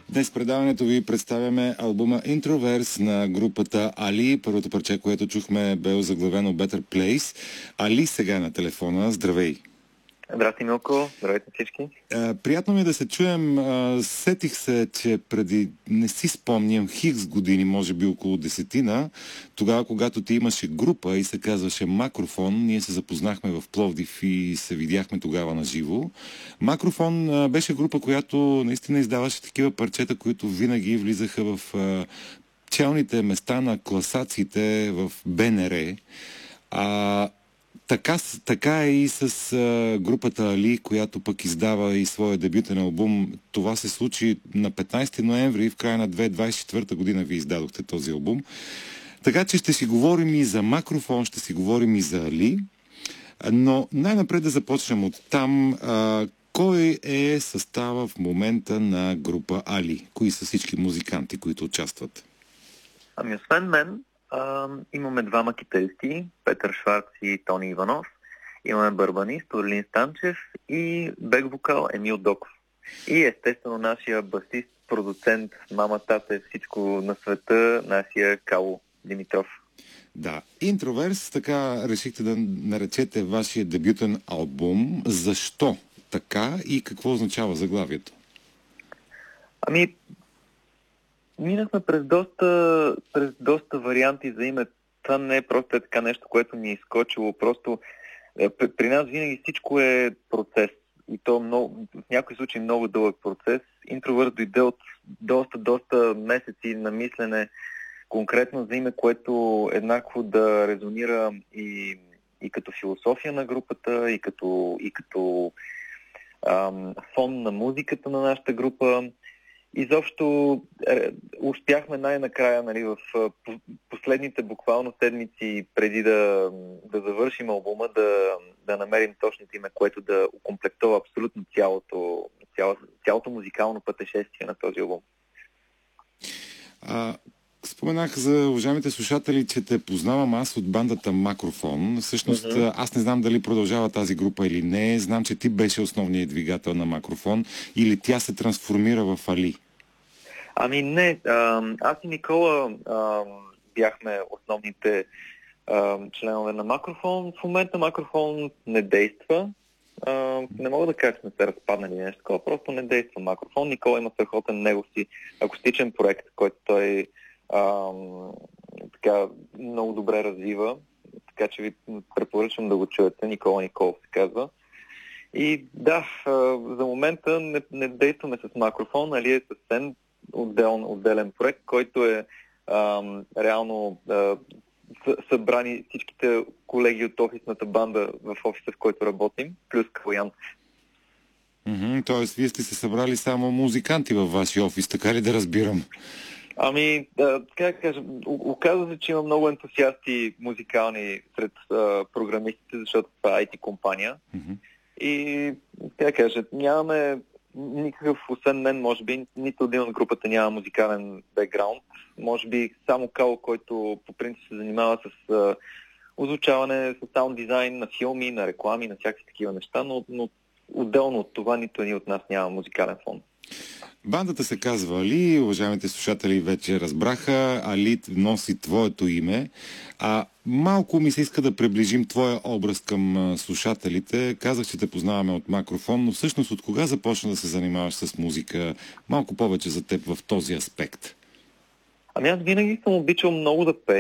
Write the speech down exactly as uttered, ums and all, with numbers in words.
Днес в предаването ви представяме албума Introverse на групата Али. Първото парче, което чухме, бе озаглавено Better Place. Али сега е на телефона. Здравей! Здрасти, Милко. Здравейте всички. А, приятно ми е да се чуем. А, сетих се, че преди, не си спомням, хикс години, може би около десетина, тогава, когато ти имаше група и се казваше Макрофон, ние се запознахме в Пловдив и се видяхме тогава на живо. Макрофон а, беше група, която наистина издаваше такива парчета, които винаги влизаха в а, челните места на класациите в БНР. А Така, така е и с а, групата Али, която пък издава и своя дебютен албум. Това се случи на петнайсети ноември, в края на две хиляди двайсет и четвърта година ви издадохте този албум. Така че ще си говорим и за Макрофон, ще си говорим и за Али. Но най-напред да започнем от там. А, кой е състава в момента на група Али? Кои са всички музиканти, които участват? Ами освен мен, Uh, имаме двама китаристи, Петър Шварц и Тони Иванов. Имаме барбанист Орлин Станчев и бек-вокал Емил Доков. И естествено нашия басист, продуцент, мама, тате, всичко на света, нашия Кало Димитров. Да, Introverse, така решихте да наречете вашия дебютен албум. Защо така и какво означава заглавието? Ами, минахме през доста, през доста варианти за име. Това не е просто е така нещо, което ни е изкочило. Просто е, при нас винаги всичко е процес. И то много, в някои случаи много дълъг процес. Интровърс дойде от доста, доста месеци на мислене конкретно за име, което еднакво да резонира и, и като философия на групата, и като, и като ам, фон на музиката на нашата група. Изобщо е, успяхме най-накрая, нали, в последните буквално седмици преди да, да завършим албума, да, да намерим точното име, което да окомплектова абсолютно цялото, цялото, цялото музикално пътешествие на този албум. А, споменах за уважаемите слушатели, че те познавам аз от бандата Макрофон. Всъщност, mm-hmm. аз не знам дали продължава тази група или не. Знам, че ти беше основният двигател на Макрофон или тя се трансформира в Али. Ами не, аз и Никола а, бяхме основните а, членове на Макрофон. В момента Макрофон не действа. А, не мога да кажа, че сме се разпаднали нещо такова, просто не действа Макрофон. Никола има страхотен него си акустичен проект, който той а, така много добре развива. Така че ви препоръчвам да го чуете. Никола Николов се казва. И да, за момента не, не действаме с Макрофон, али е съвсем отделен, отделен проект, който е ам, реално а, събрани всичките колеги от офисната банда в офиса, в който работим, плюс Калуян. Mm-hmm, тоест, вие сте се събрали само музиканти във вашия офис, така ли да разбирам? Ами, да, как кажа, оказва се, че има много ентусиасти музикални сред а, програмистите, защото това е ай ти компания. Mm-hmm. И, как кажа, нямаме никакъв, освен мен, може би, нито един от групата няма музикален бекграунд. Може би само Кало, който по принцип се занимава с а, озвучаване, с саунд дизайн на филми, на реклами, на всякакви такива неща, но, но отделно от това нито един от нас няма музикален фон. Бандата се казва Али, уважаемите слушатели вече разбраха, Али носи твоето име, а малко ми се иска да приближим твоя образ към слушателите. Казах, че те познаваме от Макрофон, но всъщност от кога започна да се занимаваш с музика? Малко повече за теб в този аспект. Ами аз винаги съм обичал много да пея.